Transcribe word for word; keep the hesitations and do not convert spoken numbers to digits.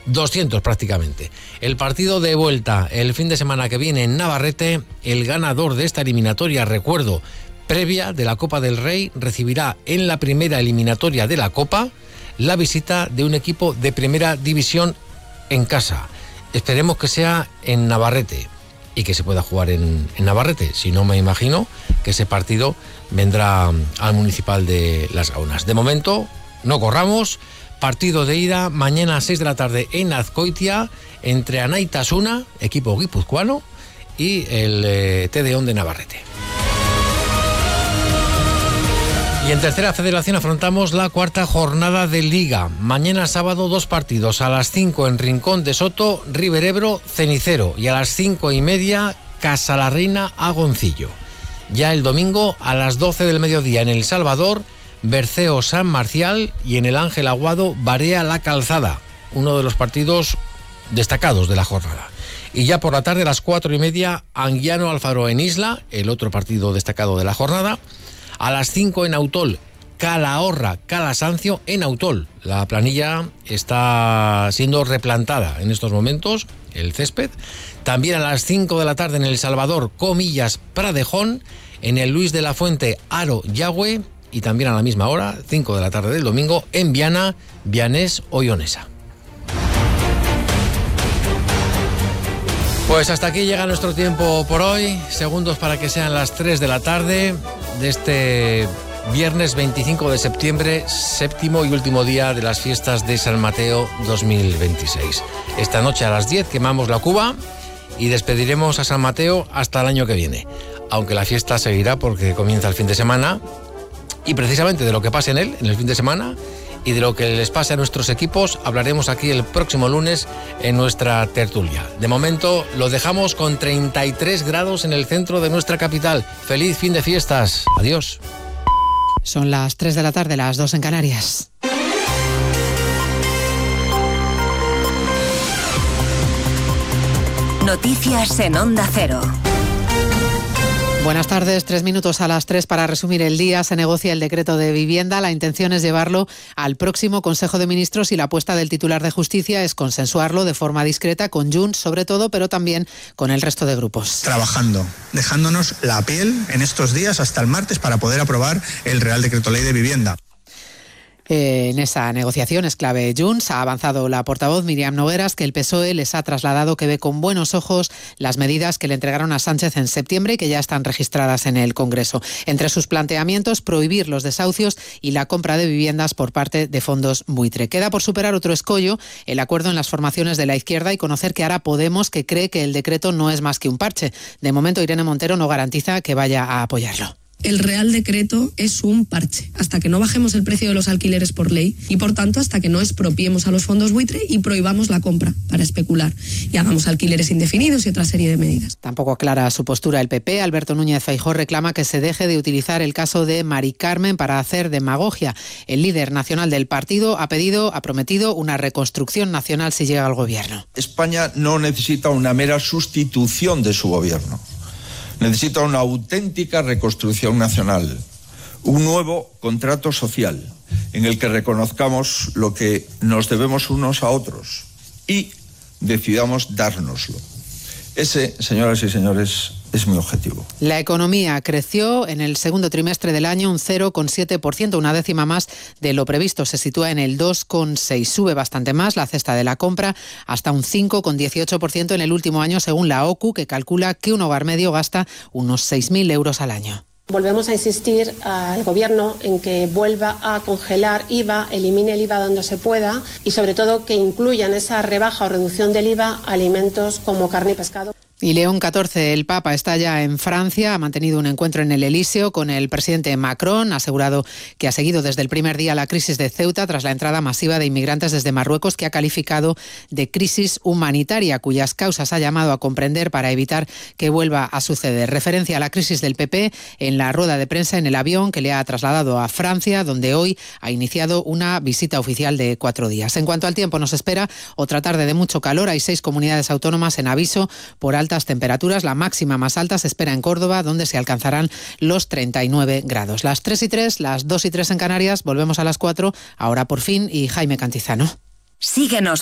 doscientos prácticamente. El partido de vuelta el fin de semana que viene en Navarrete, el ganador de esta eliminatoria, recuerdo, previa de la Copa del Rey, recibirá en la primera eliminatoria de la Copa la visita de un equipo de primera división en casa. Esperemos que sea en Navarrete y que se pueda jugar en, en Navarrete. Si no, me imagino que ese partido vendrá al Municipal de Las Gaunas. De momento, no corramos. Partido de ida mañana a seis de la tarde en Azcoitia entre Anaitasuna, equipo guipuzcoano, y el eh, T D O N de Navarrete. Y en tercera federación afrontamos la cuarta jornada de Liga. Mañana sábado dos partidos. A las cinco en Rincón de Soto, River Ebro, Cenicero. Y a las cinco y media, Casalarreina, Agoncillo. Ya el domingo a las doce del mediodía en El Salvador, Berceo San Marcial, y en el Ángel Aguado, Barea La Calzada. Uno de los partidos destacados de la jornada. Y ya por la tarde a las cuatro y media, Anguiano Alfaro en Isla, el otro partido destacado de la jornada. A las cinco en Autol, Calahorra, Calasancio en Autol. La planilla está siendo replantada en estos momentos, el césped. También a las cinco de la tarde en El Salvador, Comillas, Pradejón. En el Luis de la Fuente, Aro, Yagüe. Y también a la misma hora, cinco de la tarde del domingo, en Viana, Vianés, Oyonesa. Pues hasta aquí llega nuestro tiempo por hoy. Segundos para que sean las tres de la tarde de este viernes veinticinco de septiembre, séptimo y último día de las fiestas de San Mateo dos mil veintiséis. Esta noche a las diez quemamos la cuba y despediremos a San Mateo hasta el año que viene. Aunque la fiesta seguirá porque comienza el fin de semana, y precisamente de lo que pase en él, en el fin de semana, y de lo que les pase a nuestros equipos, hablaremos aquí el próximo lunes en nuestra tertulia. De momento lo dejamos con treinta y tres grados en el centro de nuestra capital. Feliz fin de fiestas. Adiós. Son las tres de la tarde, las dos en Canarias. Noticias en Onda Cero. Buenas tardes, tres minutos a las tres para resumir el día. Se negocia el decreto de vivienda. La intención es llevarlo al próximo Consejo de Ministros y la apuesta del titular de Justicia es consensuarlo de forma discreta con Junts, sobre todo, pero también con el resto de grupos. Trabajando, dejándonos la piel en estos días hasta el martes para poder aprobar el Real Decreto Ley de Vivienda. En esa negociación es clave Junts. Ha avanzado la portavoz Miriam Nogueras que el P S O E les ha trasladado que ve con buenos ojos las medidas que le entregaron a Sánchez en septiembre y que ya están registradas en el Congreso. Entre sus planteamientos, prohibir los desahucios y la compra de viviendas por parte de fondos buitre. Queda por superar otro escollo, el acuerdo en las formaciones de la izquierda y conocer qué hará Podemos, que cree que el decreto no es más que un parche. De momento, Irene Montero no garantiza que vaya a apoyarlo. El Real Decreto es un parche, hasta que no bajemos el precio de los alquileres por ley y, por tanto, hasta que no expropiemos a los fondos buitre y prohibamos la compra para especular y hagamos alquileres indefinidos y otra serie de medidas. Tampoco aclara su postura el P P. Alberto Núñez Feijóo reclama que se deje de utilizar el caso de Mari Carmen para hacer demagogia. El líder nacional del partido ha pedido, ha prometido una reconstrucción nacional si llega al gobierno. España no necesita una mera sustitución de su gobierno. Necesita una auténtica reconstrucción nacional, un nuevo contrato social en el que reconozcamos lo que nos debemos unos a otros y decidamos dárnoslo. Ese, señoras y señores, es mi objetivo. La economía creció en el segundo trimestre del año un cero coma siete por ciento, una décima más de lo previsto. Se sitúa en el dos coma seis por ciento. Sube bastante más la cesta de la compra, hasta un cinco coma dieciocho por ciento en el último año, según la O C U, que calcula que un hogar medio gasta unos seis mil euros al año. Volvemos a insistir al Gobierno en que vuelva a congelar I V A, elimine el I V A donde se pueda y sobre todo que incluya en esa rebaja o reducción del I V A alimentos como carne y pescado. Y León catorce, el Papa, está ya en Francia, ha mantenido un encuentro en el Elíseo con el presidente Macron, ha asegurado que ha seguido desde el primer día la crisis de Ceuta tras la entrada masiva de inmigrantes desde Marruecos, que ha calificado de crisis humanitaria, cuyas causas ha llamado a comprender para evitar que vuelva a suceder. Referencia a la crisis del P P en la rueda de prensa en el avión que le ha trasladado a Francia, donde hoy ha iniciado una visita oficial de cuatro días. En cuanto al tiempo, nos espera otra tarde de mucho calor. Hay seis comunidades autónomas en aviso por alta temperaturas. La máxima más alta se espera en Córdoba, donde se alcanzarán los treinta y nueve grados. Las tres y tres, las dos y tres en Canarias. Volvemos a las cuatro, ahora por fin, y Jaime Cantizano. Síguenos